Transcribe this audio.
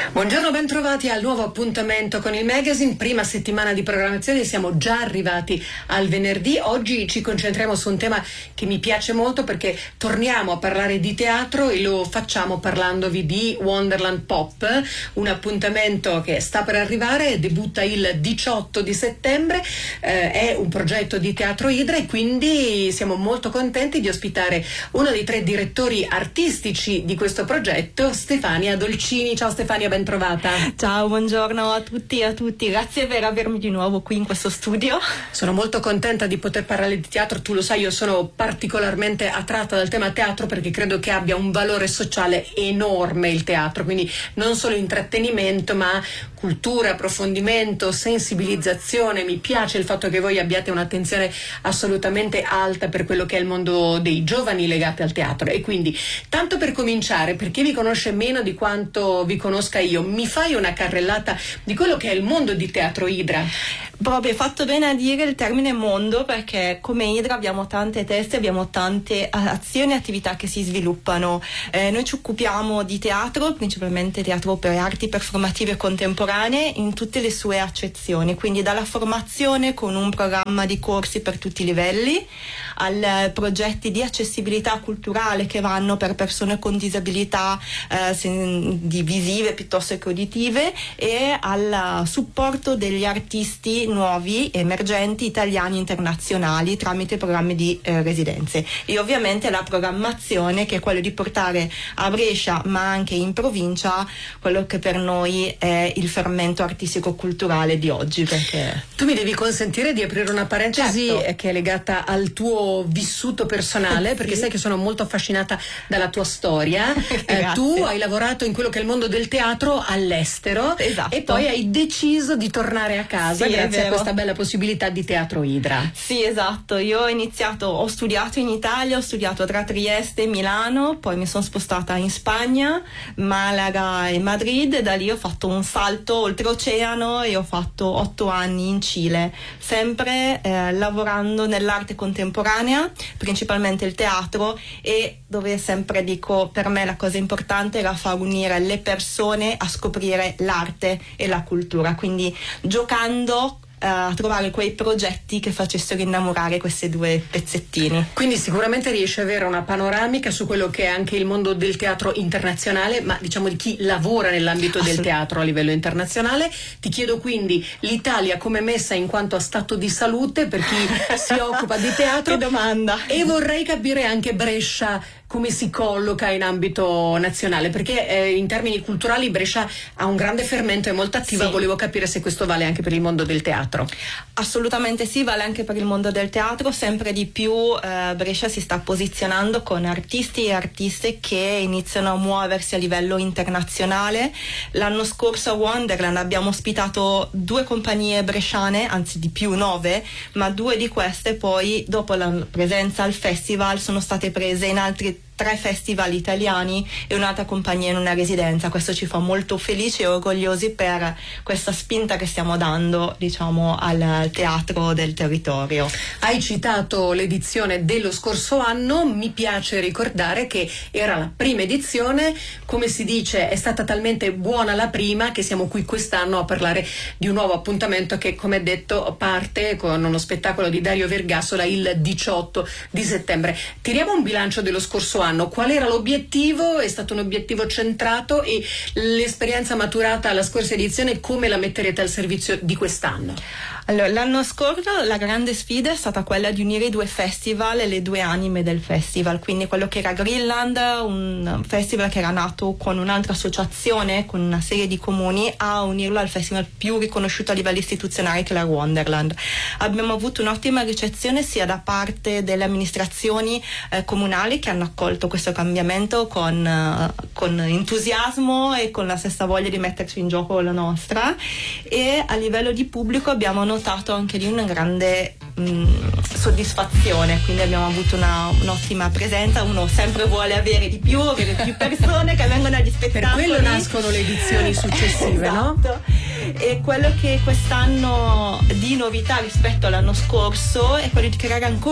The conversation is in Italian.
Buongiorno, ben trovati al nuovo appuntamento con il magazine, prima settimana di programmazione, siamo già arrivati al venerdì. Oggi ci concentriamo su un tema che mi piace molto perché torniamo a parlare di teatro e lo facciamo parlandovi di Wonderland Pop, un appuntamento che sta per arrivare, debutta il 18 di settembre, è un progetto di Teatro Idra e quindi siamo molto contenti di ospitare uno dei 3 direttori artistici di questo progetto, Stefania Dolcini. Ciao Stefania, ben trovata. Ciao, buongiorno a tutti e a tutti, grazie per avermi di nuovo qui in questo studio. Sono molto contenta di poter parlare di teatro, tu lo sai, io sono particolarmente attratta dal tema teatro perché credo che abbia un valore sociale enorme il teatro, quindi non solo intrattenimento ma cultura, approfondimento, sensibilizzazione. Mi piace il fatto che voi abbiate un'attenzione assolutamente alta per quello che è il mondo dei giovani legati al teatro e quindi, tanto per cominciare, per chi vi conosce meno di quanto vi conosca io, mi fai una carrellata di quello che è il mondo di Teatro Idra? Proprio, hai fatto bene a dire il termine mondo, perché come Idra abbiamo tante teste, abbiamo tante azioni e attività che si sviluppano. Noi ci occupiamo di teatro, principalmente teatro per arti performative contemporanee in tutte le sue accezioni, quindi dalla formazione con un programma di corsi per tutti i livelli, ai progetti di accessibilità culturale che vanno per persone con disabilità visive piuttosto che uditive, e al supporto degli artisti nuovi, emergenti, italiani, internazionali tramite programmi di residenze, e ovviamente la programmazione, che è quello di portare a Brescia ma anche in provincia quello che per noi è il fermento artistico-culturale di oggi. Perché tu mi devi consentire di aprire una parentesi, certo, che è legata al tuo vissuto personale, perché sì, sai che sono molto affascinata dalla tua storia. Tu hai lavorato in quello che è il mondo del teatro all'estero, esatto, e poi hai deciso di tornare a casa, sì, grazie a questa bella possibilità di Teatro Idra. Sì, esatto, io ho studiato in Italia, ho studiato tra Trieste e Milano, poi mi sono spostata in Spagna, Malaga e Madrid, e da lì ho fatto un salto oltreoceano e ho fatto 8 anni in Cile, sempre lavorando nell'arte contemporanea, principalmente il teatro, e dove sempre dico, per me la cosa importante era far unire le persone a scoprire l'arte e la cultura, quindi giocando a trovare quei progetti che facessero innamorare questi 2 pezzettini. Quindi sicuramente riesci ad avere una panoramica su quello che è anche il mondo del teatro internazionale, ma diciamo di chi lavora nell'ambito del teatro a livello internazionale. Ti chiedo quindi l'Italia come messa in quanto a stato di salute per chi si occupa di teatro. Che domanda! E vorrei capire anche Brescia come si colloca in ambito nazionale, perché in termini culturali Brescia ha un grande fermento, è molto attiva, sì. Volevo capire se questo vale anche per il mondo del teatro. Assolutamente sì, vale anche per il mondo del teatro, sempre di più Brescia si sta posizionando con artisti e artiste che iniziano a muoversi a livello internazionale. L'anno scorso a Wonderland abbiamo ospitato 2 compagnie bresciane, anzi di più 9, ma 2 di queste poi dopo la presenza al festival sono state prese in altri 3 festival italiani e un'altra compagnia in una residenza. Questo ci fa molto felici e orgogliosi per questa spinta che stiamo dando, diciamo, al teatro del territorio. Hai citato l'edizione dello scorso anno, mi piace ricordare che era la prima edizione, come si dice è stata talmente buona la prima che siamo qui quest'anno a parlare di un nuovo appuntamento che, come detto, parte con uno spettacolo di Dario Vergassola il 18 di settembre. Tiriamo un bilancio dello scorso anno. Qual era l'obiettivo? È stato un obiettivo centrato, e l'esperienza maturata alla scorsa edizione come la metterete al servizio di quest'anno? Allora, l'anno scorso la grande sfida è stata quella di unire i 2 festival e le 2 anime del festival, quindi quello che era Greenland, un festival che era nato con un'altra associazione, con una serie di comuni, a unirlo al festival più riconosciuto a livello istituzionale che era Wonderland. Abbiamo avuto un'ottima ricezione sia da parte delle amministrazioni comunali, che hanno accolto questo cambiamento con entusiasmo e con la stessa voglia di metterci in gioco la nostra, e a livello di pubblico abbiamo notato anche lì una grande soddisfazione, quindi abbiamo avuto un'ottima presenza. Uno sempre vuole avere di più, avere più persone che vengono agli spettacoli, per quello nascono le edizioni successive. Esatto. No? E quello che quest'anno di novità rispetto all'anno scorso è quello di creare ancora